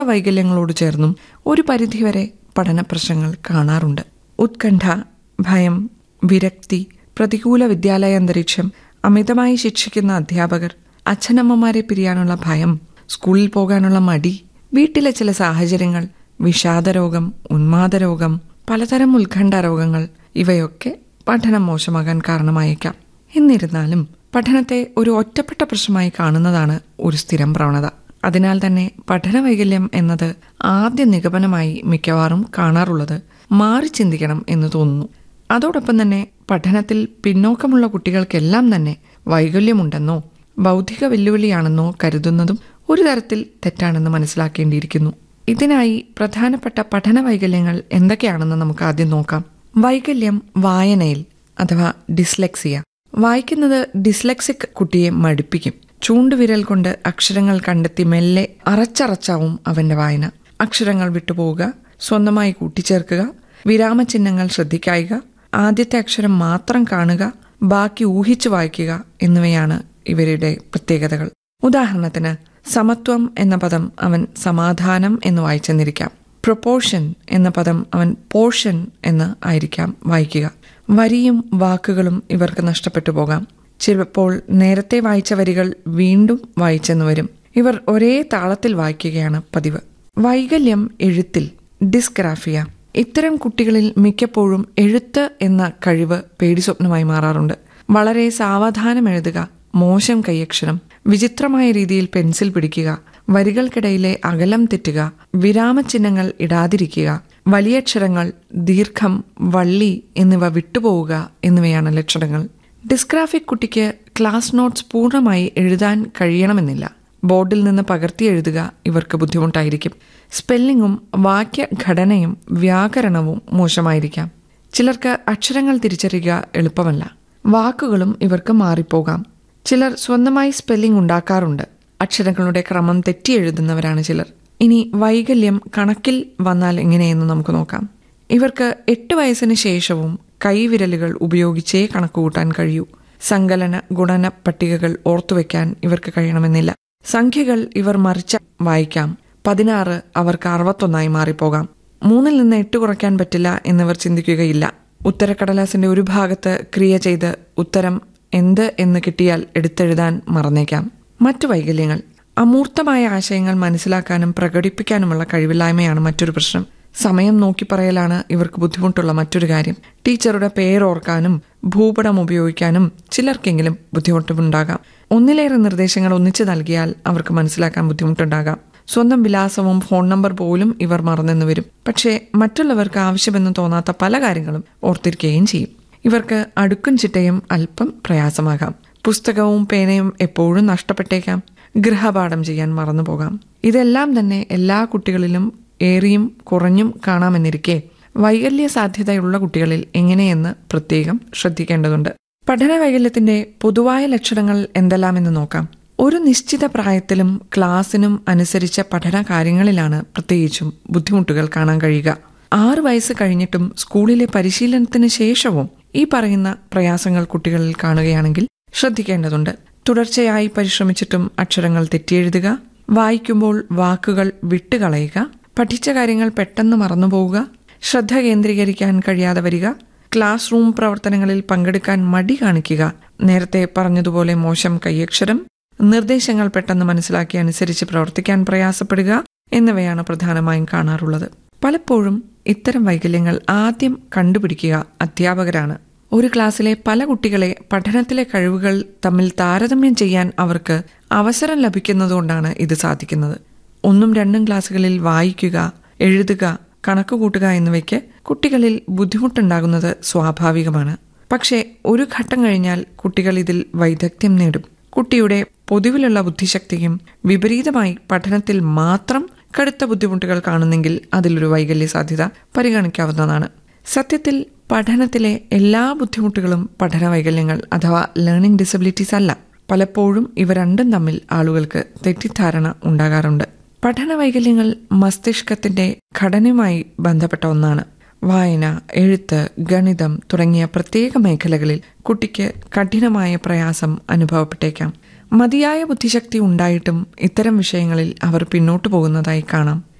വൈകല്യങ്ങളോട് ചേർന്നും ഒരു പരിധിവരെ പഠന പ്രശ്നങ്ങൾ കാണാറുണ്ട്. ഉത്കണ്ഠ, ഭയം, വിരക്തി, പ്രതികൂല വിദ്യാലയ അന്തരീക്ഷം, അമിതമായി ശിക്ഷിക്കുന്ന അധ്യാപകർ, അച്ഛനമ്മമാരെ പിരിയാനുള്ള ഭയം, സ്കൂളിൽ പോകാനുള്ള മടി, വീട്ടിലെ ചില സാഹചര്യങ്ങൾ, വിഷാദരോഗം, ഉന്മാദരോഗം, പലതരം ഉത്കണ്ഠ രോഗങ്ങൾ ഇവയൊക്കെ പഠനം മോശമാകാൻ കാരണമായേക്കാം. എന്നിരുന്നാലും പഠനത്തെ ഒരു ഒറ്റപ്പെട്ട പ്രശ്നമായി കാണുന്നതാണ് ഒരു സ്ഥിരം പ്രവണത. അതിനാൽ തന്നെ പഠന വൈകല്യം എന്നത് ആദ്യ നിഗമനമായി മിക്കവാറും കാണാറുള്ളത് മാറി ചിന്തിക്കണം എന്ന് തോന്നുന്നു. അതോടൊപ്പം തന്നെ പഠനത്തിൽ പിന്നോക്കമുള്ള കുട്ടികൾക്കെല്ലാം തന്നെ വൈകല്യമുണ്ടെന്നോ ബൗദ്ധിക വെല്ലുവിളിയാണെന്നോ കരുതുന്നതും ഒരു തരത്തിൽ തെറ്റാണെന്ന് മനസ്സിലാക്കേണ്ടിയിരിക്കുന്നു. ഇതിനായി പ്രധാനപ്പെട്ട പഠന വൈകല്യങ്ങൾ എന്തൊക്കെയാണെന്ന് നമുക്ക് ആദ്യം നോക്കാം. വൈകല്യം വായനയിൽ അഥവാ ഡിസ്ലെക്സിയ. വായിക്കുന്നത് ഡിസ്ലെക്സിക് കുട്ടിയെ മടുപ്പിക്കും. ചൂണ്ടുവിരൽ കൊണ്ട് അക്ഷരങ്ങൾ കണ്ടെത്തി മെല്ലെ അറച്ചറച്ചാവും അവന്റെ വായന. അക്ഷരങ്ങൾ വിട്ടുപോവുക, സ്വന്തമായി കൂട്ടിച്ചേർക്കുക, വിരാമചിഹ്നങ്ങൾ ശ്രദ്ധിക്കായിക, ആദ്യത്തെ അക്ഷരം മാത്രം കാണുക, ബാക്കി ഊഹിച്ചു വായിക്കുക എന്നിവയാണ് ഇവരുടെ പ്രത്യേകതകൾ. ഉദാഹരണത്തിന് സമത്വം എന്ന പദം അവൻ സമാധാനം എന്ന് വായിച്ചെന്നിരിക്കാം. പ്രൊപ്പോർഷൻ എന്ന പദം അവൻ പോർഷൻ എന്ന് ആയിരിക്കാം വായിക്കുക. വരിയും വാക്കുകളും ഇവർക്ക് നഷ്ടപ്പെട്ടു പോകാം. ചിലപ്പോൾ നേരത്തെ വായിച്ച വരികൾ വീണ്ടും വായിച്ചെന്ന് വരും. ഇവർ ഒരേ താളത്തിൽ വായിക്കുകയാണ് പതിവ്. വൈകല്യം എഴുത്തിൽ, ഡിസ്ഗ്രാഫിയ. ഇത്തരം കുട്ടികളിൽ മിക്കപ്പോഴും എഴുത്ത് എന്ന കഴിവ് പേടിസ്വപ്നമായി മാറാറുണ്ട്. വളരെ സാവധാനം എഴുതുക, മോശം കൈയക്ഷരം, വിചിത്രമായ രീതിയിൽ പെൻസിൽ പിടിക്കുക, വരികൾക്കിടയിലെ അകലം തെറ്റുക, വിരാമചിഹ്നങ്ങൾ ഇടാതിരിക്കുക, വലിയക്ഷരങ്ങൾ, ദീർഘം, വള്ളി എന്നിവ വിട്ടുപോവുക എന്നിവയാണ് ലക്ഷണങ്ങൾ. ഡിസ്ഗ്രാഫിക് കുട്ടിക്ക് ക്ലാസ് നോട്ട്സ് പൂർണ്ണമായി എഴുതാൻ കഴിയണമെന്നില്ല. ബോർഡിൽ നിന്ന് പകർത്തി എഴുതുക ഇവർക്ക് ബുദ്ധിമുട്ടായിരിക്കും. സ്പെല്ലിങ്ങും വാക്യഘടനയും വ്യാകരണവും മോശമായിരിക്കാം. ചിലർക്ക് അക്ഷരങ്ങൾ തിരിച്ചറിയുക എളുപ്പമല്ല. വാക്കുകളും ഇവർക്ക് മാറിപ്പോകാം. ചിലർ സ്വന്തമായി സ്പെല്ലിംഗ് ഉണ്ടാക്കാറുണ്ട്. അക്ഷരങ്ങളുടെ ക്രമം തെറ്റി എഴുതുന്നവരാണ് ചിലർ. ഇനി വൈകല്യം കണക്കിൽ വന്നാൽ എങ്ങനെയെന്ന് നമുക്ക് നോക്കാം. ഇവർക്ക് 8 വയസ്സിന് ശേഷവും കൈവിരലുകൾ ഉപയോഗിച്ചേ കണക്കുകൂട്ടാൻ കഴിയൂ. സങ്കലന ഗുണന പട്ടികകൾ ഓർത്തുവെക്കാൻ ഇവർക്ക് കഴിയണമെന്നില്ല. സംഖ്യകൾ ഇവർ മറിച്ച് വായിക്കാം. 16 അവർക്ക് 61 മാറിപ്പോകാം. 3 നിന്ന് 8 കുറയ്ക്കാൻ പറ്റില്ല എന്നിവർ ചിന്തിക്കുകയില്ല. ഉത്തരക്കടലാസിന്റെ ഒരു ഭാഗത്ത് ക്രിയ ചെയ്ത് ഉത്തരം എന്ത് എന്ന് കിട്ടിയാൽ എടുത്തെഴുതാൻ മറന്നേക്കാം. മറ്റു വൈകല്യങ്ങൾ. അമൂർത്തമായ ആശയങ്ങൾ മനസ്സിലാക്കാനും പ്രകടിപ്പിക്കാനുമുള്ള കഴിവില്ലായ്മയാണ് മറ്റൊരു പ്രശ്നം. സമയം നോക്കി പറയലാണ് ഇവർക്ക് ബുദ്ധിമുട്ടുള്ള മറ്റൊരു കാര്യം. ടീച്ചറുടെ പേരോർക്കാനും ഭൂപടം ഉപയോഗിക്കാനും ചിലർക്കെങ്കിലും ബുദ്ധിമുട്ടുണ്ടാകാം. ഒന്നിലേറെ നിർദ്ദേശങ്ങൾ ഒന്നിച്ചു നൽകിയാൽ അവർക്ക് മനസ്സിലാക്കാൻ ബുദ്ധിമുട്ടുണ്ടാകാം. സ്വന്തം വിലാസവും ഫോൺ നമ്പർ പോലും ഇവർ മറന്നെന്ന് വരും. പക്ഷേ മറ്റുള്ളവർക്ക് ആവശ്യമെന്ന് തോന്നാത്ത പല കാര്യങ്ങളും ഓർത്തിരിക്കുകയും ചെയ്യും. ഇവർക്ക് അടുക്കും ചിട്ടയും അല്പം പ്രയാസമാകാം. പുസ്തകവും പേനയും എപ്പോഴും നഷ്ടപ്പെട്ടേക്കാം. ഗൃഹപാഠം ചെയ്യാൻ മറന്നുപോകാം. ഇതെല്ലാം തന്നെ എല്ലാ കുട്ടികളിലും ഏറിയും കുറഞ്ഞും കാണാമെന്നിരിക്കെ വൈകല്യ സാധ്യതയുള്ള കുട്ടികളിൽ എങ്ങനെയെന്ന് പ്രത്യേകം ശ്രദ്ധിക്കേണ്ടതുണ്ട്. പഠന വൈകല്യത്തിന്റെ പൊതുവായ ലക്ഷണങ്ങൾ എന്തെല്ലാമെന്ന് നോക്കാം. ഒരു നിശ്ചിത പ്രായത്തിലും ക്ലാസിനും അനുസരിച്ച പഠന കാര്യങ്ങളിലാണ് പ്രത്യേകിച്ചും ബുദ്ധിമുട്ടുകൾ കാണാൻ കഴിയുക. 6 വയസ്സ് കഴിഞ്ഞിട്ടും സ്കൂളിലെ പരിശീലനത്തിന് ശേഷവും ഈ പറയുന്ന പ്രയാസങ്ങൾ കുട്ടികളിൽ കാണുകയാണെങ്കിൽ ശ്രദ്ധിക്കേണ്ടതുണ്ട്. തുടർച്ചയായി പരിശ്രമിച്ചിട്ടും അക്ഷരങ്ങൾ തെറ്റിയെഴുതുക, വായിക്കുമ്പോൾ വാക്കുകൾ വിട്ടുകളയുക, പഠിച്ച കാര്യങ്ങൾ പെട്ടെന്ന് മറന്നുപോവുക, ശ്രദ്ധ കേന്ദ്രീകരിക്കാൻ കഴിയാതെ വരിക, ക്ലാസ് റൂം പ്രവർത്തനങ്ങളിൽ പങ്കെടുക്കാൻ മടി കാണിക്കുക, നേരത്തെ പറഞ്ഞതുപോലെ മോശം കൈയക്ഷരം, നിർദ്ദേശങ്ങൾ പെട്ടെന്ന് മനസ്സിലാക്കി അനുസരിച്ച് പ്രവർത്തിക്കാൻ പ്രയാസപ്പെടുക എന്നിവയാണ് പ്രധാനമായും കാണാറുള്ളത്. പലപ്പോഴും ഇത്തരം വൈകല്യങ്ങൾ ആദ്യം കണ്ടുപിടിക്കുക അധ്യാപകരാണ്. ഒരു ക്ലാസ്സിലെ പല കുട്ടികളെ പഠനത്തിലെ കഴിവുകൾ തമ്മിൽ താരതമ്യം ചെയ്യാൻ അവർക്ക് അവസരം ലഭിക്കുന്നതുകൊണ്ടാണ് ഇത് സാധിക്കുന്നത്. 1ഉം 2ഉം ക്ലാസ്സുകളിൽ വായിക്കുക, എഴുതുക, കണക്കുകൂട്ടുക എന്നിവയ്ക്ക് കുട്ടികളിൽ ബുദ്ധിമുട്ടുണ്ടാകുന്നത് സ്വാഭാവികമാണ്. പക്ഷേ ഒരു ഘട്ടം കഴിഞ്ഞാൽ കുട്ടികൾ ഇതിൽ വൈദഗ്ധ്യം നേടും. കുട്ടിയുടെ പൊതുവിലുള്ള ബുദ്ധിശക്തിയും വിപരീതമായി പഠനത്തിൽ മാത്രം കടുത്ത ബുദ്ധിമുട്ടുകൾ കാണുന്നെങ്കിൽ അതിലൊരു വൈകല്യ സാധ്യത പരിഗണിക്കാവുന്നതാണ്. സത്യത്തിൽ പഠനത്തിലെ എല്ലാ ബുദ്ധിമുട്ടുകളും പഠന വൈകല്യങ്ങൾ അഥവാ ലേണിംഗ് ഡിസബിലിറ്റീസ് അല്ല. പലപ്പോഴും ഇവ രണ്ടും തമ്മിൽ ആളുകൾക്ക് തെറ്റിദ്ധാരണ ഉണ്ടാകാറുണ്ട്. പഠന വൈകല്യങ്ങൾ മസ്തിഷ്കത്തിന്റെ ഘടനയുമായി ബന്ധപ്പെട്ട ഒന്നാണ്. വായന, എഴുത്ത്, ഗണിതം തുടങ്ങിയ പ്രത്യേക മേഖലകളിൽ കുട്ടിക്ക് കഠിനമായ പ്രയാസം അനുഭവപ്പെട്ടേക്കാം. മതിയായ ബുദ്ധിശക്തി ഉണ്ടായിട്ടും ഇത്തരം വിഷയങ്ങളിൽ അവർ പിന്നോട്ടു പോകുന്നതായി കാണാം.